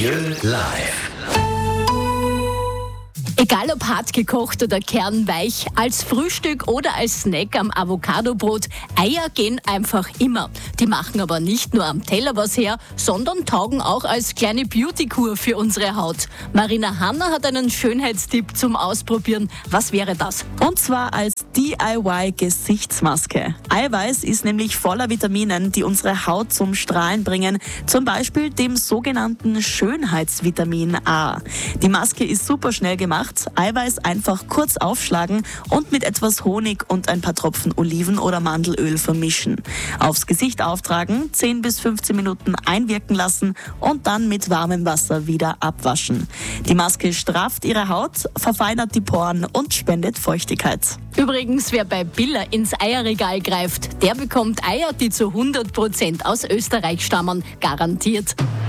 Lieu live. Egal ob hart gekocht oder kernweich, als Frühstück oder als Snack am Avocadobrot, Eier gehen einfach immer. Die machen aber nicht nur am Teller was her, sondern taugen auch als kleine Beauty-Kur für unsere Haut. Marina Hanna hat einen Schönheitstipp zum Ausprobieren. Was wäre das? Und zwar als DIY-Gesichtsmaske. Eiweiß ist nämlich voller Vitaminen, die unsere Haut zum Strahlen bringen, zum Beispiel dem sogenannten Schönheitsvitamin A. Die Maske ist super schnell gemacht. Eiweiß einfach kurz aufschlagen und mit etwas Honig und ein paar Tropfen Oliven- oder Mandelöl vermischen. Aufs Gesicht auftragen, 10 bis 15 Minuten einwirken lassen und dann mit warmem Wasser wieder abwaschen. Die Maske strafft Ihre Haut, verfeinert die Poren und spendet Feuchtigkeit. Übrigens, wer bei Billa ins Eierregal greift, der bekommt Eier, die zu 100% aus Österreich stammen, garantiert.